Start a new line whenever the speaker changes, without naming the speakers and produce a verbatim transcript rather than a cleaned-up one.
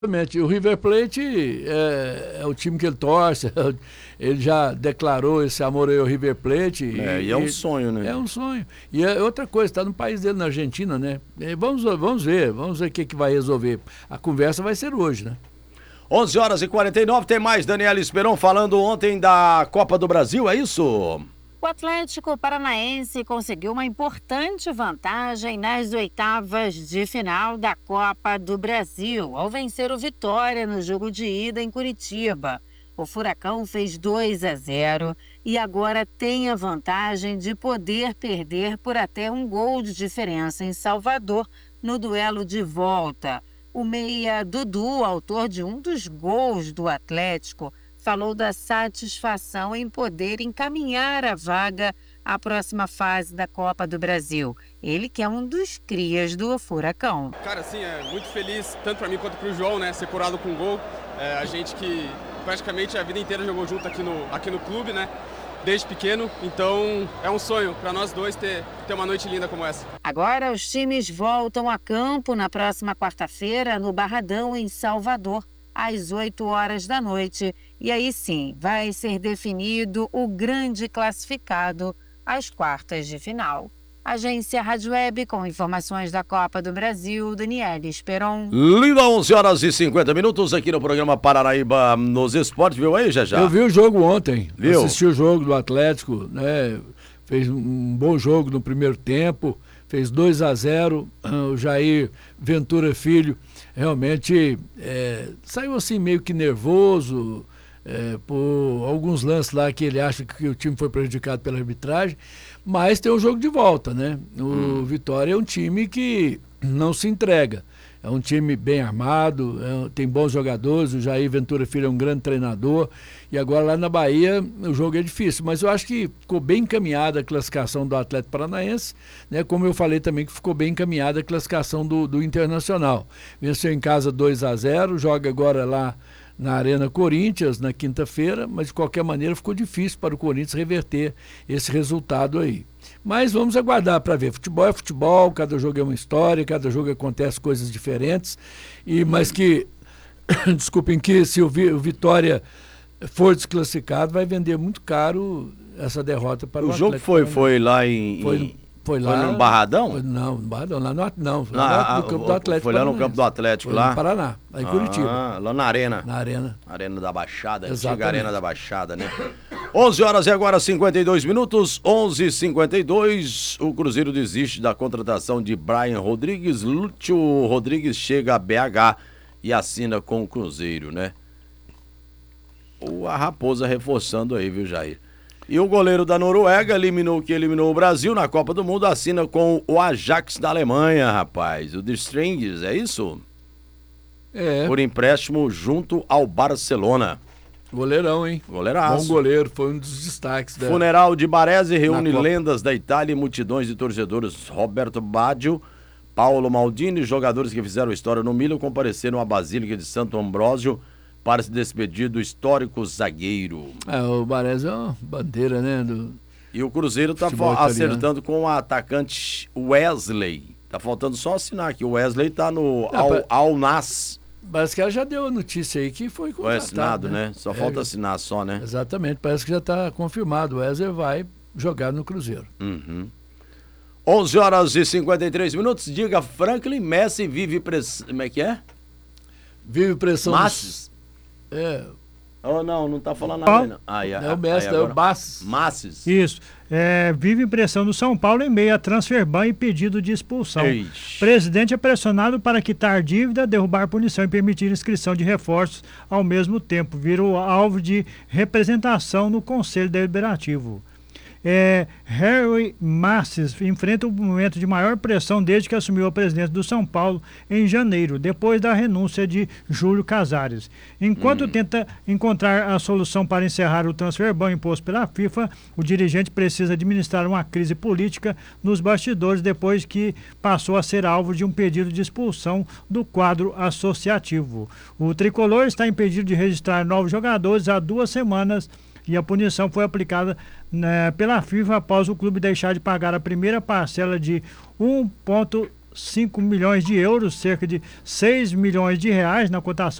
Exatamente. O River Plate é, é o time que ele torce, ele já declarou esse amor aí ao River Plate.
É, e, e é um sonho, né?
É um sonho. E é outra coisa, está no país dele, na Argentina, né? E vamos, vamos ver, vamos ver o que, que vai resolver. A conversa vai ser hoje, né?
onze horas e quarenta e nove, tem mais Daniela Esperon falando ontem da Copa do Brasil, é isso?
O Atlético Paranaense conseguiu uma importante vantagem nas oitavas de final da Copa do Brasil, ao vencer o Vitória no jogo de ida em Curitiba. O Furacão fez dois a zero e agora tem a vantagem de poder perder por até um gol de diferença em Salvador no duelo de volta. O meia Dudu, autor de um dos gols do Atlético, falou da satisfação em poder encaminhar a vaga à próxima fase da Copa do Brasil. Ele que é um dos crias do Furacão.
Cara, assim, é muito feliz, tanto para mim quanto para o João, né, ser curado com gol. É, a gente que praticamente a vida inteira jogou junto aqui no, aqui no clube, né, desde pequeno. Então é um sonho para nós dois ter, ter uma noite linda como essa.
Agora os times voltam a campo na próxima quarta-feira no Barradão, em Salvador, às oito horas da noite. E aí sim, vai ser definido o grande classificado às quartas de final. Agência Rádio Web, com informações da Copa do Brasil, Daniela Esperon.
Linda, onze horas e cinquenta minutos aqui no programa Paranaíba nos Esportes. Viu aí, já já?
Eu vi o jogo ontem,
viu?
Assisti o jogo do Atlético, né? Fez um bom jogo no primeiro tempo, fez dois a zero, o Jair Ventura Filho realmente é, saiu assim meio que nervoso é, por alguns lances lá que ele acha que o time foi prejudicado pela arbitragem, mas tem o jogo de volta, né? O hum. Vitória é um time que não se entrega, é um time bem armado, é, tem bons jogadores, o Jair Ventura Filho é um grande treinador, e agora lá na Bahia o jogo é difícil, mas eu acho que ficou bem encaminhada a classificação do Atlético Paranaense, né? Como eu falei também que ficou bem encaminhada a classificação do, do Internacional. Venceu em casa dois a zero, joga agora lá na Arena Corinthians na quinta-feira, mas de qualquer maneira ficou difícil para o Corinthians reverter esse resultado aí. Mas vamos aguardar para ver. Futebol é futebol, cada jogo é uma história, cada jogo acontece coisas diferentes, e mas que, desculpem, que se o, o Vitória for desclassificado, vai vender muito caro essa derrota para o,
o jogo. O jogo foi, foi lá em...
Foi, foi lá
foi no Barradão?
Foi, não, no Barradão, lá no, não, foi
na,
lá no campo do Atlético.
Foi lá no campo do Atlético, lá?
No Paraná, lá em Curitiba.
Ah, lá na Arena.
Na Arena.
Arena da Baixada,
Exatamente.
Antiga Arena da Baixada, né? onze horas e agora cinquenta e dois minutos, onze e cinquenta e dois, o Cruzeiro desiste da contratação de Brian Rodrigues. Lúcio Rodrigues chega a B H e assina com o Cruzeiro, né? Ou a Raposa reforçando aí, viu, Jair? E o goleiro da Noruega, eliminou que eliminou o Brasil na Copa do Mundo, assina com o Ajax da Alemanha, rapaz. O The Strings, é isso?
É.
Por empréstimo junto ao Barcelona.
Goleirão, hein?
Goleiraço.
Bom goleiro, foi um dos destaques. Da...
Funeral de Baresi reúne lendas da Itália e multidões de torcedores. Roberto Baggio, Paulo Maldini, jogadores que fizeram história no Milan, compareceram à Basílica de Santo Ambrósio para se despedir do histórico zagueiro.
É, o Baresi é uma bandeira, né? Do...
E o Cruzeiro tá acertando com o atacante Wesley. Tá faltando só assinar aqui. O Wesley tá no Al, pra... Al Nas.
Parece que ela já deu a notícia aí que foi contratado.
Foi assinado, né? né? Só
é,
falta assinar só, né?
Exatamente, parece que já está confirmado. O Wesley vai jogar no Cruzeiro.
Uhum. onze horas e cinquenta e três minutos. Diga, Franklin, Messi vive pressão. Como é que é?
Vive pressão.
Masses?
É.
Oh, não, não tá falando nada. Não. Ah,
é, é o Messi, é o Basses.
Masses.
Isso. É, vive pressão do São Paulo em meio a transfer ban e pedido de expulsão.
Eixe.
Presidente é pressionado para quitar dívida, derrubar punição e permitir inscrição de reforços ao mesmo tempo. Virou alvo de representação no Conselho Deliberativo. É, Harry Masses enfrenta um momento de maior pressão desde que assumiu a presidência do São Paulo em janeiro, depois da renúncia de Júlio Casares. Enquanto hum. tenta encontrar a solução para encerrar o transfer ban imposto pela FIFA, o dirigente precisa administrar uma crise política nos bastidores depois que passou a ser alvo de um pedido de expulsão do quadro associativo. O tricolor está impedido de registrar novos jogadores há duas semanas e a punição foi aplicada, né, pela FIFA após o clube deixar de pagar a primeira parcela de um vírgula cinco milhões de euros, cerca de seis milhões de reais na cotação